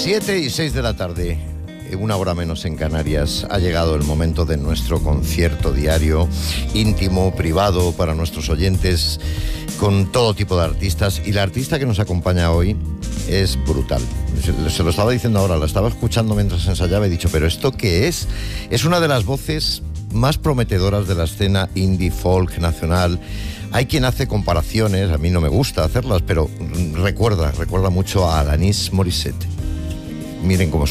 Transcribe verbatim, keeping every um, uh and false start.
Siete y seis de la tarde, una hora menos en Canarias, ha llegado el momento de nuestro concierto diario, íntimo, privado, para nuestros oyentes, con todo tipo de artistas. Y la artista que nos acompaña hoy es brutal. Se, se lo estaba diciendo ahora, la estaba escuchando mientras ensayaba y he dicho, ¿pero esto qué es? Es una de las voces más prometedoras de la escena indie folk nacional. Hay quien hace comparaciones, a mí no me gusta hacerlas, pero recuerda, recuerda mucho a Alanis Morissette. Miren cómo suena.